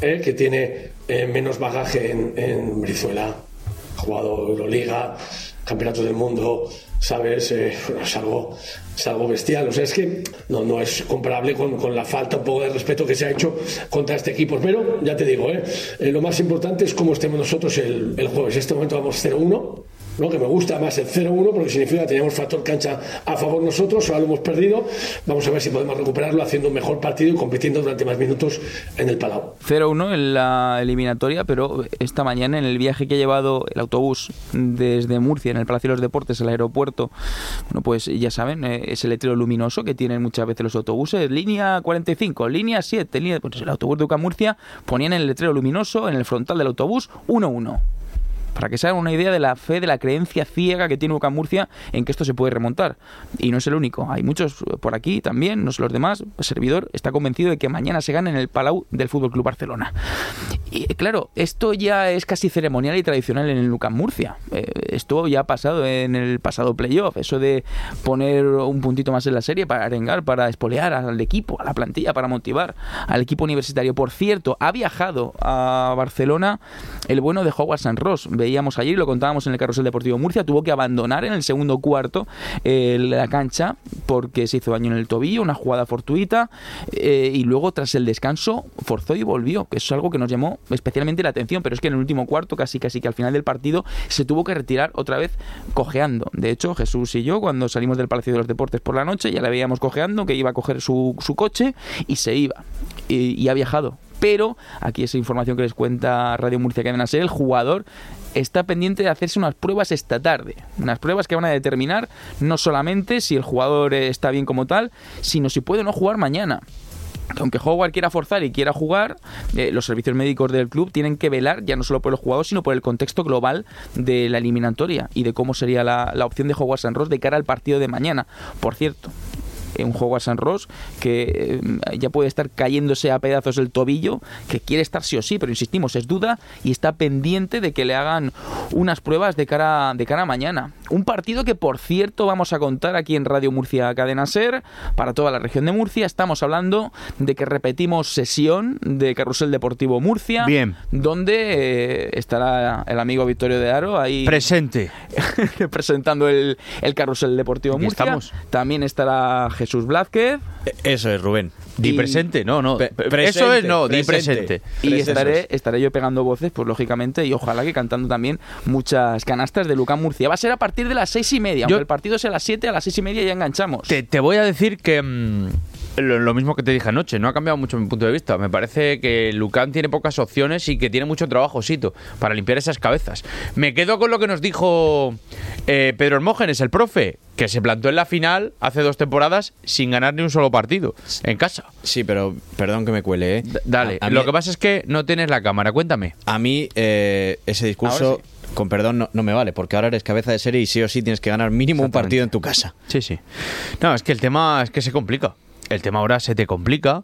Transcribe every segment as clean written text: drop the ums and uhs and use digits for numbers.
que tiene menos bagaje en Brizuela. Ha jugado Euroliga, Campeonato del Mundo, ¿sabes? Es algo bestial. O sea, es que no es comparable con la falta un poco de respeto que se ha hecho contra este equipo. Pero, ya te digo, lo más importante es cómo estemos nosotros el jueves. En este momento vamos 0-1. ¿no? Que me gusta más el 0-1 porque significa que teníamos factor cancha a favor nosotros, ahora lo hemos perdido, vamos a ver si podemos recuperarlo haciendo un mejor partido y compitiendo durante más minutos en el Palau. 0-1 en la eliminatoria, pero esta mañana en el viaje que ha llevado el autobús desde Murcia, en el Palacio de los Deportes, al aeropuerto, bueno, pues ya saben, ese letrero luminoso que tienen muchas veces los autobuses, línea 45, línea 7, pues el autobús de UCAM Murcia ponían el letrero luminoso en el frontal del autobús 1-1. Para que se hagan una idea de la fe, de la creencia ciega que tiene UCAM Murcia en que esto se puede remontar. Y no es el único. Hay muchos por aquí también, no son los demás. El servidor está convencido de que mañana se gane en el Palau del FC Barcelona. Y claro, esto ya es casi ceremonial y tradicional en el UCAM Murcia. Esto ya ha pasado en el pasado playoff. Eso de poner un puntito más en la serie para arengar, para espolear al equipo, a la plantilla, para motivar al equipo universitario. Por cierto, ha viajado a Barcelona el bueno de Howard San Ross. Veíamos ayer, lo contábamos en el Carrusel Deportivo Murcia, tuvo que abandonar en el segundo cuarto la cancha porque se hizo daño en el tobillo, una jugada fortuita, y luego tras el descanso forzó y volvió, que es algo que nos llamó especialmente la atención, pero es que en el último cuarto, casi que al final del partido, se tuvo que retirar otra vez cojeando. De hecho, Jesús y yo, cuando salimos del Palacio de los Deportes por la noche, ya le veíamos cojeando, que iba a coger su coche y se iba, y ha viajado. Pero aquí esa información que les cuenta Radio Murcia Cadena SER, el jugador está pendiente de hacerse unas pruebas esta tarde, unas pruebas que van a determinar no solamente si el jugador está bien como tal, sino si puede o no jugar mañana. Aunque Howard quiera forzar y quiera jugar, los servicios médicos del club tienen que velar ya no solo por el jugador, sino por el contexto global de la eliminatoria y de cómo sería la opción de Howard San Ross de cara al partido de mañana. Por cierto, un Howard San Ross que ya puede estar cayéndose a pedazos el tobillo, que quiere estar sí o sí, pero insistimos, es duda y está pendiente de que le hagan unas pruebas de cara a mañana. Un partido que, por cierto, vamos a contar aquí en Radio Murcia Cadena SER para toda la región de Murcia. Estamos hablando de que repetimos sesión de Carrusel Deportivo Murcia. Bien. Donde estará el amigo Victorio de Aro ahí presente presentando el Carrusel Deportivo aquí Murcia. Estamos. También estará Jesús Blázquez. Eso es, Rubén. Di presente, no. Presente, eso es, no, di presente. Y estaré yo pegando voces, pues lógicamente, y ojalá que cantando también muchas canastas de UCAM Murcia. Va a ser a partir de las 6:30, aunque el partido sea a las 7, a las 6:30 ya enganchamos. Te voy a decir que lo mismo que te dije anoche, no ha cambiado mucho mi punto de vista. Me parece que el UCAM tiene pocas opciones y que tiene mucho trabajo, Sito, para limpiar esas cabezas. Me quedo con lo que nos dijo Pedro Hermógenes, el profe, que se plantó en la final hace 2 temporadas sin ganar ni un solo partido en casa. Sí, pero perdón que me cuele, Dale, lo que pasa es que no tienes la cámara, cuéntame. A mí ese discurso, sí, con perdón, no me vale, porque ahora eres cabeza de serie y sí o sí tienes que ganar mínimo un partido en tu casa. Sí. No, es que el tema es que se complica. El tema ahora se te complica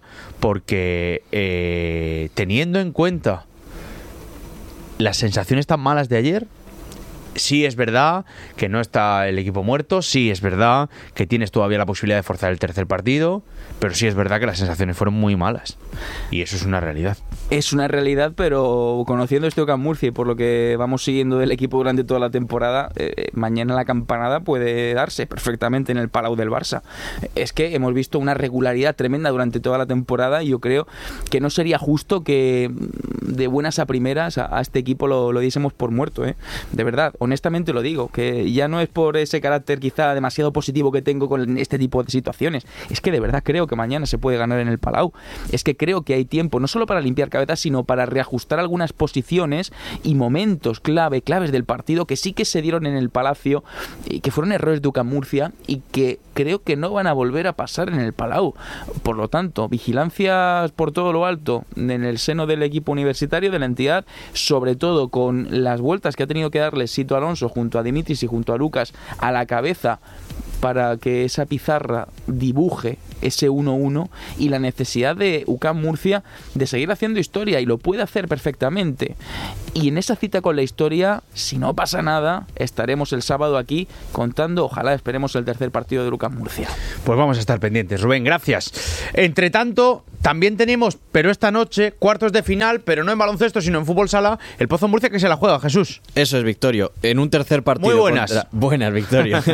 porque teniendo en cuenta las sensaciones tan malas de ayer, sí es verdad que no está el equipo muerto, sí es verdad que tienes todavía la posibilidad de forzar el tercer partido, pero sí es verdad que las sensaciones fueron muy malas y eso es una realidad. Es una realidad, pero conociendo este UCAM Murcia y por lo que vamos siguiendo del equipo durante toda la temporada, mañana la campanada puede darse perfectamente en el Palau del Barça. Es que hemos visto una regularidad tremenda durante toda la temporada y yo creo que no sería justo que de buenas a primeras a este equipo lo diésemos por muerto, de verdad. Honestamente lo digo, que ya no es por ese carácter quizá demasiado positivo que tengo con este tipo de situaciones, es que de verdad creo que mañana se puede ganar en el Palau, es que creo que hay tiempo no solo para limpiar cabezas, sino para reajustar algunas posiciones y momentos claves del partido que sí que se dieron en el Palacio y que fueron errores de UCAM Murcia y que creo que no van a volver a pasar en el Palau. Por lo tanto, vigilancias por todo lo alto en el seno del equipo universitario, de la entidad, sobre todo con las vueltas que ha tenido que darle Sito Alonso junto a Dimitris y junto a Lucas a la cabeza para que esa pizarra dibuje ese 1-1 y la necesidad de UCAM Murcia de seguir haciendo historia, y lo puede hacer perfectamente. Y en esa cita con la historia, si no pasa nada, estaremos el sábado aquí contando, ojalá esperemos el tercer partido de Lucas Murcia. Pues vamos a estar pendientes, Rubén, gracias. Entre tanto, también tenemos, pero esta noche, cuartos de final, pero no en baloncesto, sino en fútbol sala, el Pozo Murcia que se la juega, Jesús. Eso es, Victorio. En un tercer partido. Muy buenas. Buenas, Victorio.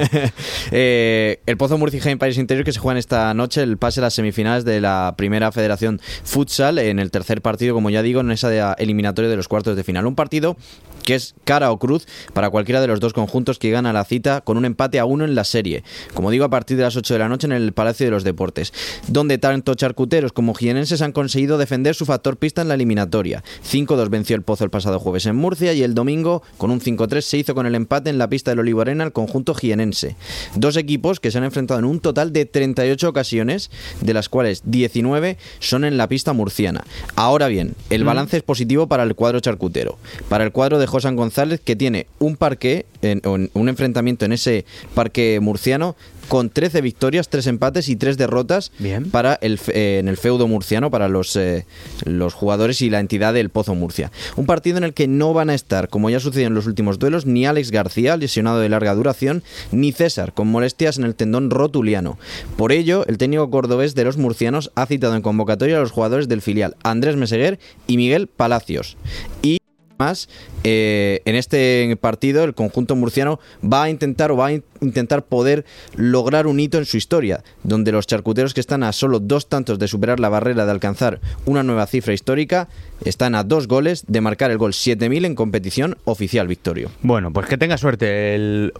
El Pozo Murcia y Jaén País Interior que se juegan esta noche el pase a las semifinales de la Primera Federación Futsal en el tercer partido, como ya digo, en esa eliminatoria de los cuartos de final. Un partido que es cara o cruz para cualquiera de los dos conjuntos que llegan a la cita con un empate a 1 en la serie. Como digo, a partir de las 8 de la noche en el Palacio de los Deportes, donde tanto charcuteros como jienenses han conseguido defender su factor pista en la eliminatoria. 5-2 venció el Pozo el pasado jueves en Murcia y el domingo con un 5-3 se hizo con el empate en la pista del Olivo Arena al conjunto jienense. Dos equipos que se han enfrentado en un total de 38 ocasiones, de las cuales 19 son en la pista murciana. Ahora bien, el balance es positivo para el cuadro charcutero. Para el cuadro de José González, que tiene un parqué, un enfrentamiento en ese parque murciano con 13 victorias, 3 empates y 3 derrotas. Bien. Para en el feudo murciano, para los jugadores y la entidad del Pozo Murcia. Un partido en el que no van a estar, como ya sucedió en los últimos duelos, ni Alex García, lesionado de larga duración, ni César, con molestias en el tendón rotuliano. Por ello, el técnico cordobés de los murcianos ha citado en convocatoria a los jugadores del filial Andrés Meseguer y Miguel Palacios. Y más, en este partido el conjunto murciano va a intentar poder lograr un hito en su historia, donde los charcuteros, que están a solo 2 tantos de superar la barrera de alcanzar una nueva cifra histórica, están a 2 goles de marcar el gol 7000 en competición oficial, Victorio. Bueno, pues que tenga suerte el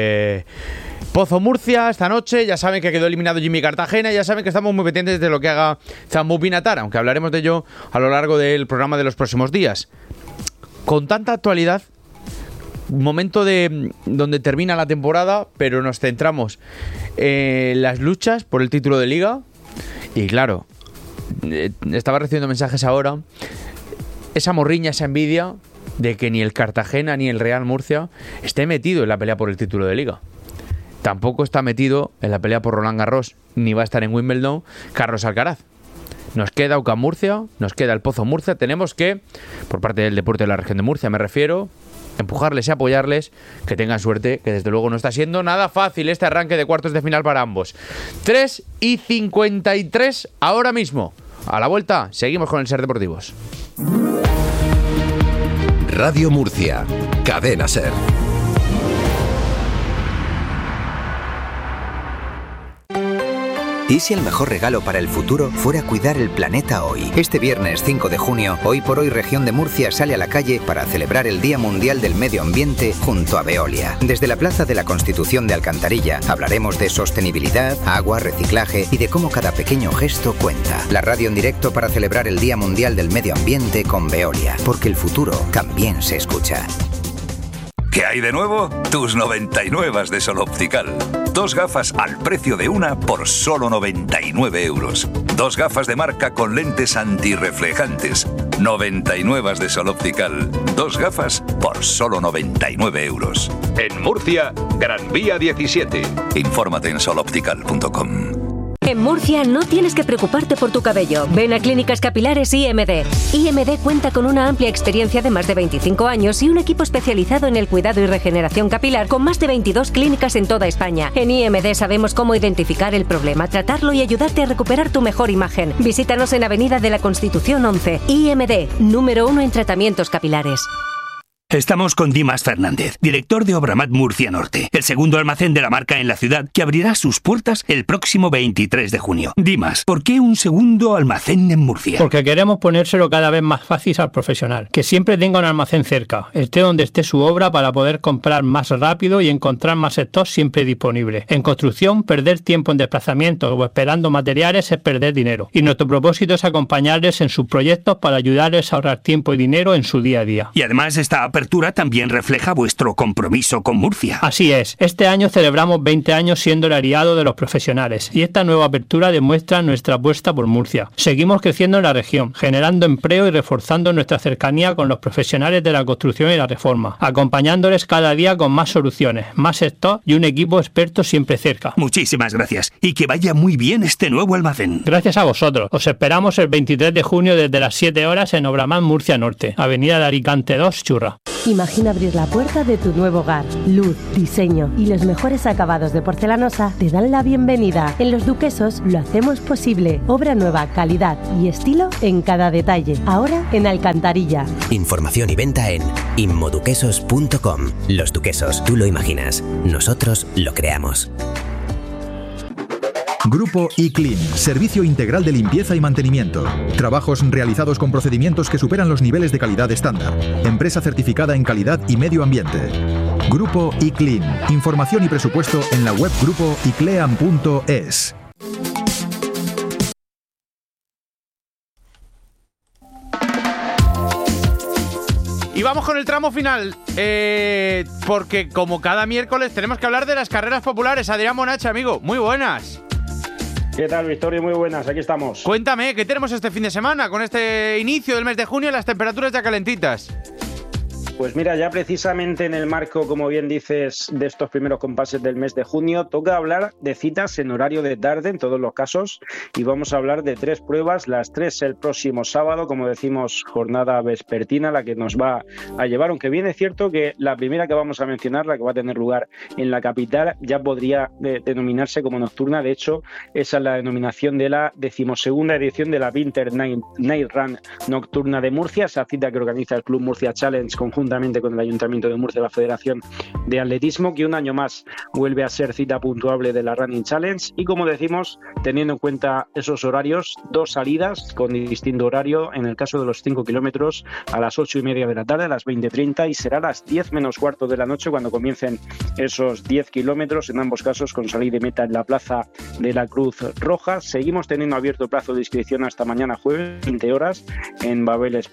Pozo Murcia esta noche. Ya saben que quedó eliminado Jimmy Cartagena, ya saben que estamos muy pendientes de lo que haga Zambu Pinatar, aunque hablaremos de ello a lo largo del programa de los próximos días. Con tanta actualidad, momento de donde termina la temporada, pero nos centramos en las luchas por el título de Liga. Y claro, estaba recibiendo mensajes ahora, esa morriña, esa envidia de que ni el Cartagena ni el Real Murcia esté metido en la pelea por el título de Liga. Tampoco está metido en la pelea por Roland Garros, ni va a estar en Wimbledon Carlos Alcaraz. Nos queda UCAM Murcia, nos queda el Pozo Murcia. Tenemos que, por parte del deporte de la región de Murcia me refiero, empujarles y apoyarles, que tengan suerte, que desde luego no está siendo nada fácil este arranque de cuartos de final para ambos. 3:53 ahora mismo. A la vuelta, seguimos con el Ser Deportivos. Radio Murcia, Cadena Ser. ¿Y si el mejor regalo para el futuro fuera cuidar el planeta hoy? Este viernes 5 de junio, Hoy por Hoy Región de Murcia sale a la calle para celebrar el Día Mundial del Medio Ambiente junto a Veolia. Desde la Plaza de la Constitución de Alcantarilla hablaremos de sostenibilidad, agua, reciclaje y de cómo cada pequeño gesto cuenta. La radio en directo para celebrar el Día Mundial del Medio Ambiente con Veolia, porque el futuro también se escucha. ¿Qué hay de nuevo? Tus 99 de Sol Optical. 2 gafas al precio de una por solo 99 euros. 2 gafas de marca con lentes antirreflejantes. 99 de Sol Optical. 2 gafas por solo 99 euros. En Murcia, Gran Vía 17. Infórmate en soloptical.com. En Murcia no tienes que preocuparte por tu cabello. Ven a Clínicas Capilares IMD. IMD cuenta con una amplia experiencia de más de 25 años y un equipo especializado en el cuidado y regeneración capilar con más de 22 clínicas en toda España. En IMD sabemos cómo identificar el problema, tratarlo y ayudarte a recuperar tu mejor imagen. Visítanos en Avenida de la Constitución 11. IMD, número 1 en tratamientos capilares. Estamos con Dimas Fernández, director de Obramat Murcia Norte, el segundo almacén de la marca en la ciudad que abrirá sus puertas el próximo 23 de junio. Dimas, ¿por qué un segundo almacén en Murcia? Porque queremos ponérselo cada vez más fácil al profesional, que siempre tenga un almacén cerca, esté donde esté su obra para poder comprar más rápido y encontrar más stock siempre disponible. En construcción, perder tiempo en desplazamientos o esperando materiales es perder dinero. Y nuestro propósito es acompañarles en sus proyectos para ayudarles a ahorrar tiempo y dinero en su día a día. Y además está apertura también refleja vuestro compromiso con Murcia. Así es, este año celebramos 20 años siendo el aliado de los profesionales y esta nueva apertura demuestra nuestra apuesta por Murcia. Seguimos creciendo en la región, generando empleo y reforzando nuestra cercanía con los profesionales de la construcción y la reforma, acompañándoles cada día con más soluciones, más stock y un equipo experto siempre cerca. Muchísimas gracias y que vaya muy bien este nuevo almacén. Gracias a vosotros. Os esperamos el 23 de junio desde las 7 horas en Obramad Murcia Norte, Avenida de Alicante 2, Churra. Imagina abrir la puerta de tu nuevo hogar. Luz, diseño y los mejores acabados de porcelanosa te dan la bienvenida. En Los Duquesos lo hacemos posible. Obra nueva, calidad y estilo en cada detalle. Ahora en Alcantarilla. Información y venta en inmoduquesos.com. Los Duquesos, tú lo imaginas, nosotros lo creamos. Grupo iClean, servicio integral de limpieza y mantenimiento. Trabajos realizados con procedimientos que superan los niveles de calidad estándar. Empresa certificada en calidad y medio ambiente. Grupo iClean. Información y presupuesto en la web grupoiclean.es. Y vamos con el tramo final, porque como cada miércoles tenemos que hablar de las carreras populares. Adrián Bonache, amigo, muy buenas. ¿Qué tal, Victoria? Muy buenas, aquí estamos. Cuéntame, ¿qué tenemos este fin de semana con este inicio del mes de junio y las temperaturas ya calentitas? Pues mira, ya precisamente en el marco, como bien dices, de estos primeros compases del mes de junio, toca hablar de citas en horario de tarde en todos los casos y vamos a hablar de 3 pruebas, las 3 el próximo sábado, como decimos, jornada vespertina, la que nos va a llevar, aunque bien es cierto que la primera que vamos a mencionar, la que va a tener lugar en la capital, ya podría denominarse como nocturna. De hecho, esa es la denominación de la 12ª edición de la Winter Night Run nocturna de Murcia, esa cita que organiza el Club Murcia Challenge conjuntamente con el Ayuntamiento de Murcia y la Federación de Atletismo, que un año más vuelve a ser cita puntuable de la Running Challenge. Y como decimos, teniendo en cuenta esos horarios, 2 salidas con distinto horario, en el caso de los 5 kilómetros a las 8:30 de la tarde, a las 20:30, y será a las 10 menos cuarto de la noche cuando comiencen esos 10 kilómetros, en ambos casos con salida y meta en la Plaza de la Cruz Roja. Seguimos teniendo abierto el plazo de inscripción hasta mañana jueves, 20 horas, en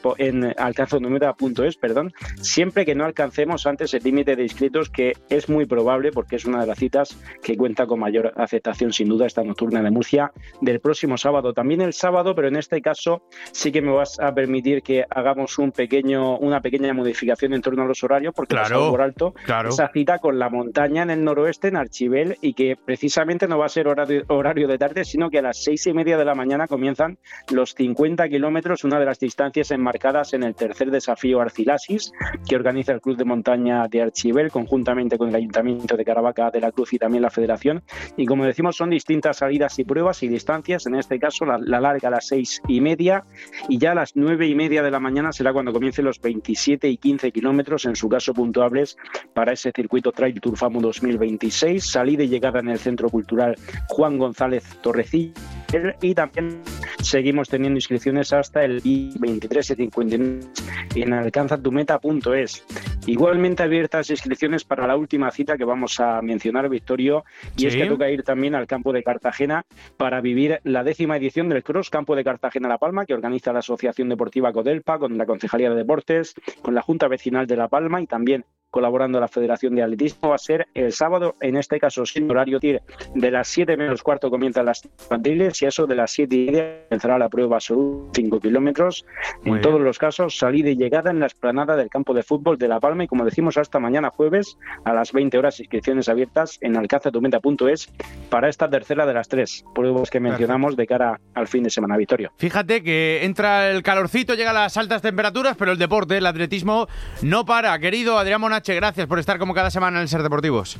alcanzandumeta.es, siempre que no alcancemos antes el límite de inscritos, que es muy probable porque es una de las citas que cuenta con mayor aceptación sin duda, esta nocturna de Murcia del próximo sábado. También el sábado, pero en este caso sí que me vas a permitir que hagamos una pequeña modificación en torno a los horarios, porque pasamos por alto esa cita con la montaña en el noroeste, en Archibel, y que precisamente no va a ser horario de tarde, sino que a las 6:30 de la mañana comienzan los 50 kilómetros, una de las distancias enmarcadas en el tercer desafío Arcilasis, que organiza el Club de Montaña de Archibel conjuntamente con el Ayuntamiento de Caravaca de la Cruz y también la Federación. Y como decimos, son distintas salidas y pruebas y distancias. En este caso, la larga a las 6:30 y ya a las 9:30 de la mañana será cuando comiencen los 27 y 15 kilómetros, en su caso puntuables, para ese circuito Trail Tour FAMU 2026. Salida y llegada en el Centro Cultural Juan González Torrecilla. Y también seguimos teniendo inscripciones hasta el 23 y 59 en alcanzandumeta.es. Igualmente abiertas inscripciones para la última cita que vamos a mencionar, Victorio, y es que toca ir también al campo de Cartagena para vivir la 10ª edición del Cross Campo de Cartagena-La Palma, que organiza la Asociación Deportiva Codelpa con la Concejalía de Deportes, con la Junta Vecinal de La Palma y también colaborando la Federación de Atletismo. Va a ser el sábado, en este caso sin horario, de las 7 menos cuarto comienzan las infantiles y eso de las 7:30 comenzará la prueba absoluta, 5 kilómetros. En todos los casos, salida y llegada en la explanada del campo de fútbol de La Palma y, como decimos, hasta mañana jueves a las 20 horas, inscripciones abiertas en alcanzandumeta.es para esta tercera de las 3 pruebas que mencionamos de cara al fin de semana, Victorio. Fíjate que entra el calorcito, llegan las altas temperaturas, pero el deporte, el atletismo, no para. Querido Adrián Bonache, gracias por estar como cada semana en el Ser Deportivos.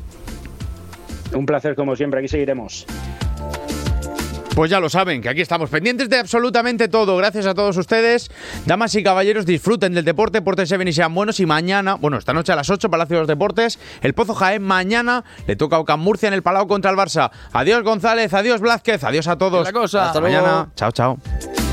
Un placer como siempre, aquí seguiremos. Pues ya lo saben, que aquí estamos pendientes de absolutamente todo. Gracias a todos ustedes. Damas y caballeros, disfruten del deporte, pórtense bien y sean buenos. Y mañana, esta noche a las 8, Palacio de los Deportes, el Pozo Jaén. Mañana le toca a Ocam Murcia en el Palau contra el Barça. Adiós González, adiós Blázquez, adiós a todos. Hasta mañana. Chao, chao.